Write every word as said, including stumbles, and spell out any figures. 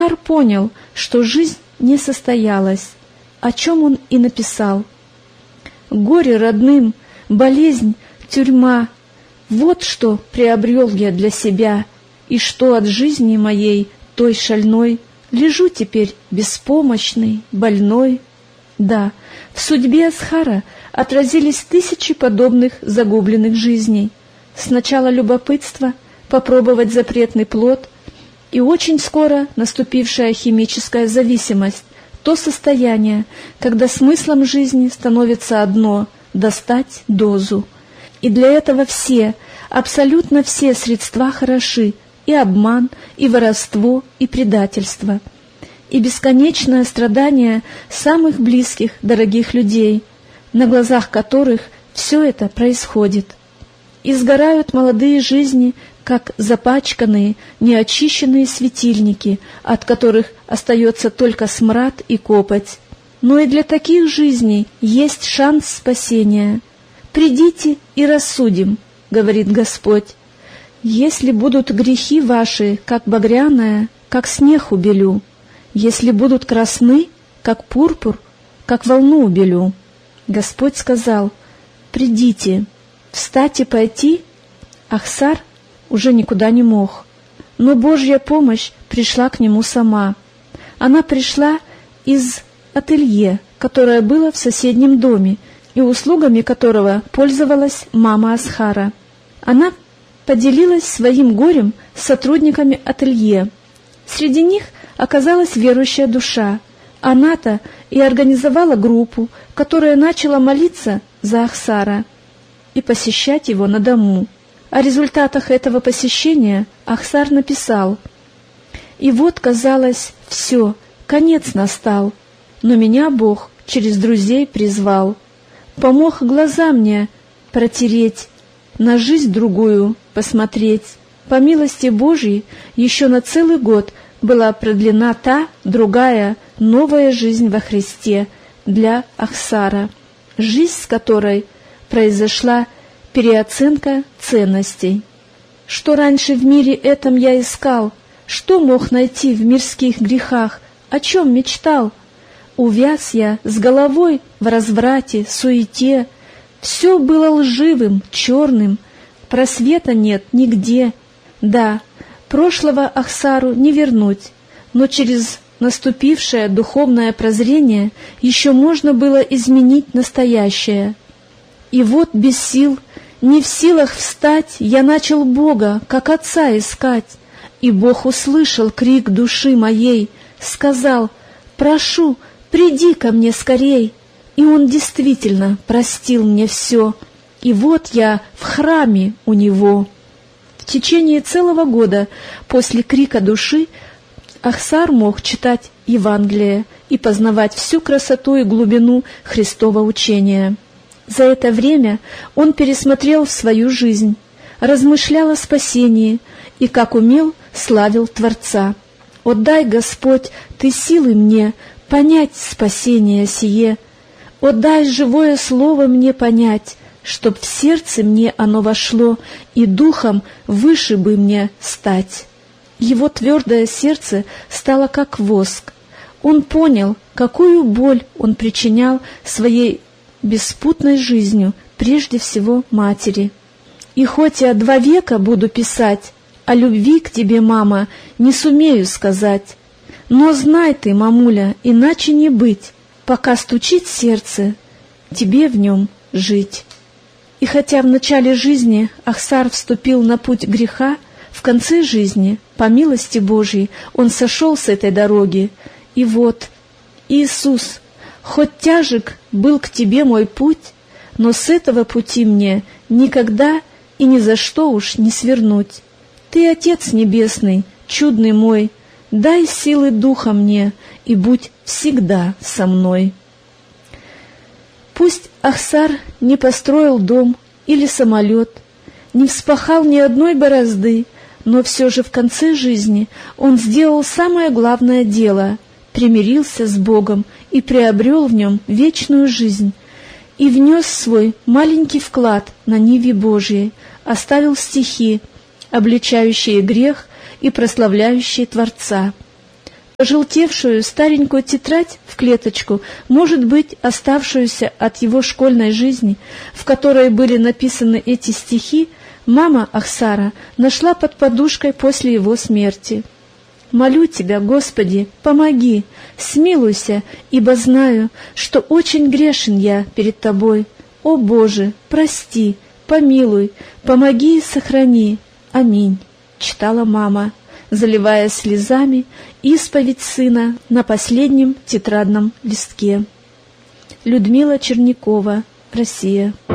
Ахсар понял, что жизнь не состоялась, о чем он и написал. «Горе родным, болезнь, тюрьма — вот что приобрел я для себя, и что от жизни моей, той шальной, лежу теперь беспомощный, больной». Да, в судьбе Асхара отразились тысячи подобных загубленных жизней. Сначала любопытство попробовать запретный плод, и очень скоро наступившая химическая зависимость, то состояние, когда смыслом жизни становится одно — достать дозу. И для этого все, абсолютно все средства хороши: и обман, и воровство, и предательство, и бесконечное страдание самых близких, дорогих людей, на глазах которых все это происходит. И сгорают молодые жизни, как запачканные, неочищенные светильники, от которых остается только смрад и копоть. Но и для таких жизней есть шанс спасения. «Придите и рассудим», — говорит Господь. «Если будут грехи ваши, как багряная, как снег убелю. Если будут красны, как пурпур, как волну убелю». Господь сказал: «Придите». Встать и пойти Ахсар уже никуда не мог, но Божья помощь пришла к нему сама. Она пришла из ателье, которое было в соседнем доме, и услугами которого пользовалась мама Асхара. Она поделилась своим горем с сотрудниками ателье. Среди них оказалась верующая душа. Она-то и организовала группу, которая начала молиться за Ахсара и посещать его на дому. О результатах этого посещения Ахсар написал: «И вот, казалось, все, конец настал, но меня Бог через друзей призвал, помог глаза мне протереть, на жизнь другую посмотреть. По милости Божьей еще на целый год была продлена та, другая, новая жизнь во Христе для Ахсара, жизнь, с которой произошла переоценка ценностей. Что раньше в мире этом я искал, что мог найти в мирских грехах, о чем мечтал? Увяз я с головой в разврате, суете, все было лживым, черным, просвета нет нигде. Да, прошлого Ахсару не вернуть, но через наступившее духовное прозрение еще можно было изменить настоящее. И вот без сил, не в силах встать, я начал Бога, как Отца, искать. И Бог услышал крик души моей, сказал: «Прошу, приди ко мне скорей». И Он действительно простил мне все, и вот я в храме у Него. В течение целого года после крика души Ахсар мог читать Евангелие и познавать всю красоту и глубину Христова учения. За это время он пересмотрел свою жизнь, размышлял о спасении и, как умел, славил Творца. «О, дай, Господь, Ты силы мне понять спасение сие! О, дай живое слово мне понять, чтоб в сердце мне оно вошло, и духом выше бы мне стать». Его твердое сердце стало как воск. Он понял, какую боль он причинял своей беспутной жизнью, прежде всего матери. «И хоть я два века буду писать, о любви к тебе, мама, не сумею сказать. Но знай ты, мамуля, иначе не быть, пока стучит сердце, тебе в нем жить». И хотя в начале жизни Ахсар вступил на путь греха, в конце жизни, по милости Божьей, он сошел с этой дороги. И вот, Иисус, хоть тяжек был к тебе мой путь, но с этого пути мне никогда и ни за что уж не свернуть. Ты, Отец Небесный, чудный мой, дай силы духа мне и будь всегда со мной. Пусть Ахсар не построил дом или самолет, не вспахал ни одной борозды, но все же в конце жизни он сделал самое главное дело — примирился с Богом и приобрел в нем вечную жизнь, и внес свой маленький вклад на ниве Божьей, оставил стихи, обличающие грех и прославляющие Творца. пожелтевшую старенькую тетрадь в клеточку, может быть, оставшуюся от его школьной жизни, в которой были написаны эти стихи, мама Ахсара нашла под подушкой после его смерти. «Молю Тебя, Господи, помоги, смилуйся, ибо знаю, что очень грешен я перед Тобой. О Боже, прости, помилуй, помоги и сохрани. Аминь», — читала мама, заливая слезами исповедь сына на последнем тетрадном листке. Людмила Чернякова, Россия.